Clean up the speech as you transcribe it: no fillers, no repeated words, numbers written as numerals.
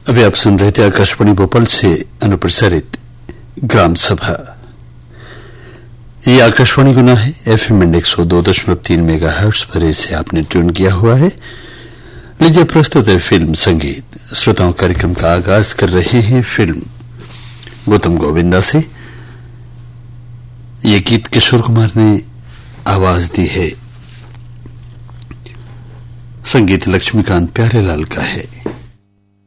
अभी आप सुन रहे थे आकाशवाणी भोपाल से अनुप्रसारित ग्राम सभा। ये आकाशवाणी गुना है एफएम 102.3 मेगाहर्ट्ज पर इसे आपने ट्यून किया हुआ है। लीजिए प्रस्तुत है फिल्म संगीत। श्रोताओं कार्यक्रम का आगाज कर रहे हैं फिल्म गौतम गोविंदा से। ये गीत किशोर कुमार ने आवाज दी है, संगीत लक्ष्मीकांत प्यारेलाल का है।